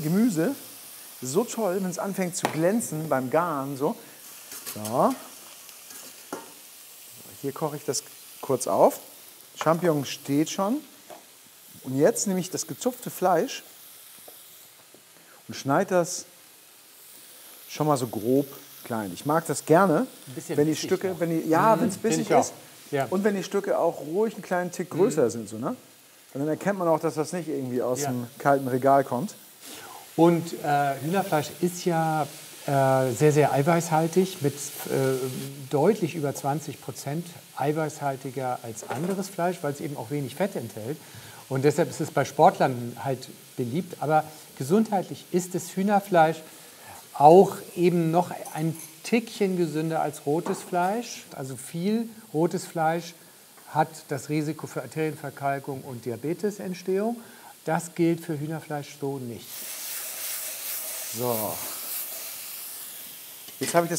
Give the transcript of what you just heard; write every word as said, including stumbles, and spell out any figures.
Gemüse so toll, wenn es anfängt zu glänzen beim Garen. So. So. Hier koche ich das kurz auf. Champignon steht schon. Und jetzt nehme ich das gezupfte Fleisch und schneide das schon mal so grob klein. Ich mag das gerne, wenn die Stücke, noch. wenn die, ja, Mhm, wenn es bissig finde ich ist ja. und wenn die Stücke auch ruhig einen kleinen Tick größer Mhm. sind. So, ne? Und dann erkennt man auch, dass das nicht irgendwie aus Ja. dem kalten Regal kommt. Und äh, Hühnerfleisch ist ja äh, sehr, sehr eiweißhaltig, mit äh, deutlich über zwanzig Prozent eiweißhaltiger als anderes Fleisch, weil es eben auch wenig Fett enthält. Und deshalb ist es bei Sportlern halt beliebt. Aber gesundheitlich ist das Hühnerfleisch auch eben noch ein Tickchen gesünder als rotes Fleisch. Also viel rotes Fleisch hat das Risiko für Arterienverkalkung und Diabetesentstehung. Das gilt für Hühnerfleisch so nicht. So. Jetzt habe ich das